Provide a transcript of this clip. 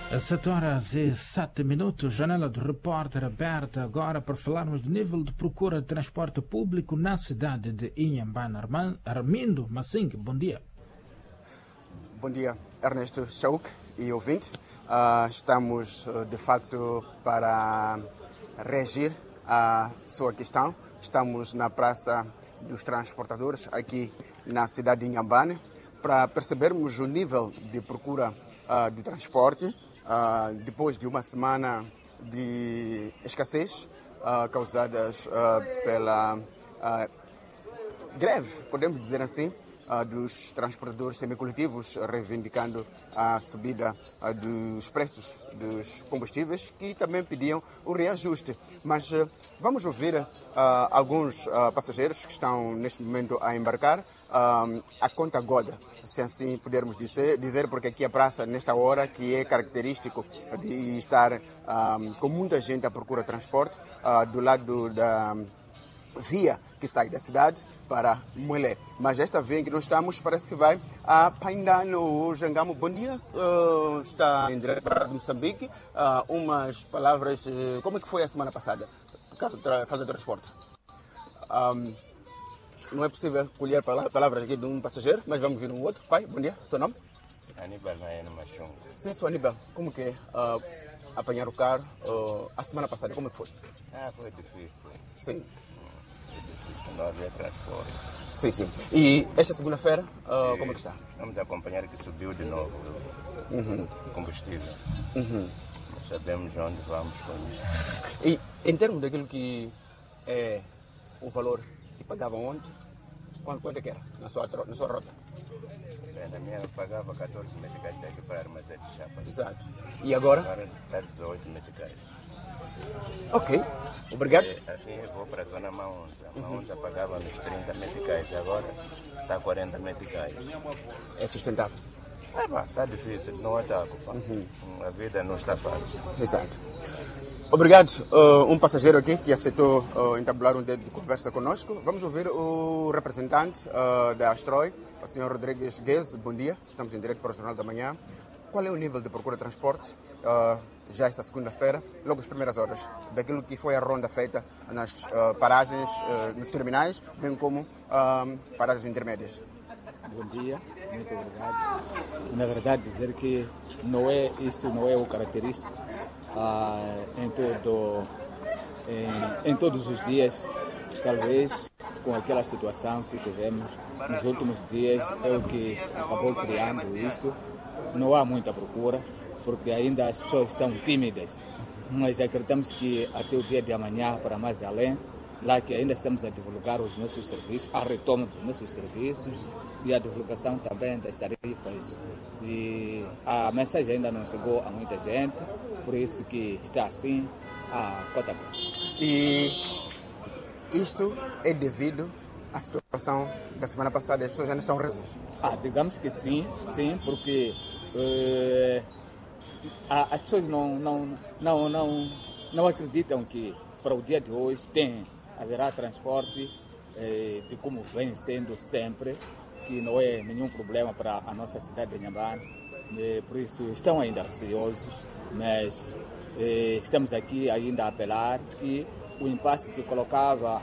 Às 7 horas e 7 minutos, janela do repórter aberta agora para falarmos do nível de procura de transporte público na cidade de Inhambane. Armindo Massing, bom dia. Bom dia, Ernesto Chauk e ouvinte. Estamos, de facto, para reagir à sua questão. Estamos na Praça dos Transportadores, aqui na cidade de Inhambane, para percebermos o nível de procura do transporte. Depois de uma semana de escassez causadas pela greve, podemos dizer assim, dos transportadores semicoletivos, reivindicando a subida dos preços dos combustíveis, que também pediam o reajuste. Mas vamos ouvir alguns passageiros que estão neste momento a embarcar a conta goda, se assim pudermos dizer, porque aqui a praça, nesta hora, que é característico de estar com muita gente à procura de transporte, do lado da via que sai da cidade para Moelé. Mas esta via em que nós estamos parece que vai a Paindano ou Jangamo. Bom dia, está em direto para Moçambique. Umas palavras, como é que foi a semana passada, por causa da falta de transporte? Não é possível colher palavras aqui de um passageiro, mas vamos vir um outro. Pai, bom dia, seu nome? Aníbal Maeno Machunga. Sim, sou Aníbal. Como que é apanhar o carro a semana passada? Como é que foi? Foi difícil. Sim. Não havia transporte. Sim. E esta segunda-feira, como é que está? Vamos acompanhar que subiu de novo o combustível. Não sabemos onde vamos com isso. E em termos daquilo que é o valor que pagavam ontem, quanto é que era na sua rota? Na minha eu pagava 14 meticais daqui para armazém de chapa. Exato. E agora? Agora está 18 meticais. Ok, obrigado. Assim eu vou para a zona Maonza. Maonza pagava nos 30 meticais, agora está 40 meticais. É sustentável? Está difícil, não ataco. A vida não está fácil. Exato. Obrigado. Um passageiro aqui que aceitou entabular um dedo de conversa conosco. Vamos ouvir o representante da Astroi, o Sr. Rodrigues Guez. Bom dia, estamos em direto para o Jornal da Manhã. Qual é o nível de procura de transporte já essa segunda-feira, logo as primeiras horas, daquilo que foi a ronda feita nas paragens, nos terminais, bem como paragens intermédias? Bom dia, muito obrigado. Na verdade, dizer que isto não é o característico em todos os dias. Talvez com aquela situação que tivemos nos últimos dias é o que acabou criando isto. Não há muita procura, porque ainda as pessoas estão tímidas. Mas acreditamos que até o dia de amanhã, para mais além, lá que ainda estamos a divulgar os nossos serviços, a retoma dos nossos serviços e a divulgação também das tarifas. E a mensagem ainda não chegou a muita gente, por isso que está assim a cota. E isto é devido à situação da semana passada, as pessoas ainda estão resas? Digamos que sim, porque as pessoas não acreditam que para o dia de hoje haverá transporte de como vem sendo sempre, que não é nenhum problema para a nossa cidade de Inhambane. Por isso estão ainda receosos, mas estamos aqui ainda a apelar que o impasse que colocava